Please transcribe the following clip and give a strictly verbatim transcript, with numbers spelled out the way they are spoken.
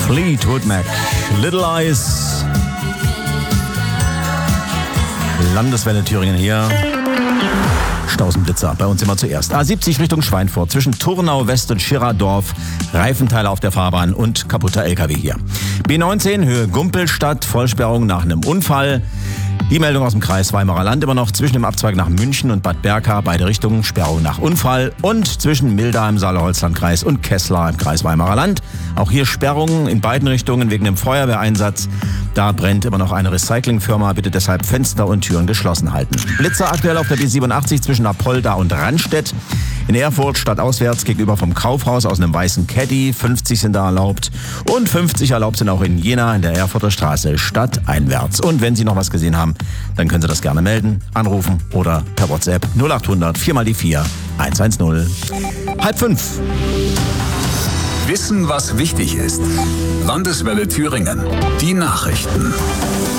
Fleetwood Mac, Little Eyes. Landeswelle Thüringen hier. Stausenblitzer, bei uns immer zuerst. A siebzig Richtung Schweinfurt, zwischen Turnau West und Schirradorf. Reifenteile auf der Fahrbahn und kaputter L K W hier. B neunzehn, Höhe Gumpelstadt, Vollsperrung nach einem Unfall. Die Meldung aus dem Kreis Weimarer Land immer noch zwischen dem Abzweig nach München und Bad Berka, beide Richtungen, Sperrung nach Unfall. Und zwischen Milda im Saale-Holzland-Kreis und Kessler im Kreis Weimarer Land. Auch hier Sperrungen in beiden Richtungen wegen dem Feuerwehreinsatz. Da brennt immer noch eine Recyclingfirma, bitte deshalb Fenster und Türen geschlossen halten. Blitzer aktuell auf der B siebenundachtzig zwischen Apolda und Rannstedt. In Erfurt stadtauswärts gegenüber vom Kaufhaus aus einem weißen Caddy. fünfzig sind da erlaubt. Und fünfzig erlaubt sind auch in Jena in der Erfurter Straße stadteinwärts. Und wenn Sie noch was gesehen haben, dann können Sie das gerne melden, anrufen oder per WhatsApp null acht hundert vier mal die vier eins eins null. Halb fünf. Wissen, was wichtig ist. Landeswelle Thüringen. Die Nachrichten.